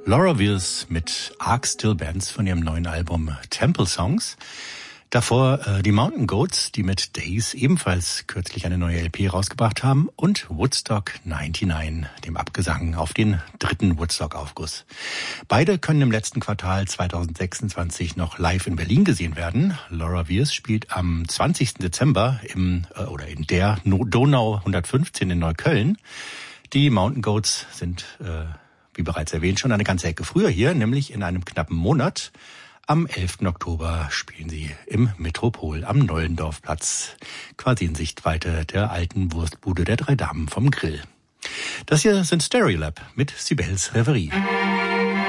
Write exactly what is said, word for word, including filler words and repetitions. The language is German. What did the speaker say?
Laura Wills mit Ark Still Bands von ihrem neuen Album Temple Songs. Davor äh, die Mountain Goats, die mit Days ebenfalls kürzlich eine neue L P rausgebracht haben, und Woodstock neunundneunzig, dem Abgesang auf den dritten Woodstock-Aufguss. Beide können im letzten Quartal zweitausendsechsundzwanzig noch live in Berlin gesehen werden. Laura Wills spielt am zwanzigsten Dezember im äh, oder in der no- Donau hundertfünfzehn in Neukölln. Die Mountain Goats sind äh, wie bereits erwähnt, schon eine ganze Ecke früher hier, nämlich in einem knappen Monat. Am elften Oktober spielen sie im Metropol am Nollendorfplatz, quasi in Sichtweite der alten Wurstbude der drei Damen vom Grill. Das hier sind Stereolab mit Sibels Reverie.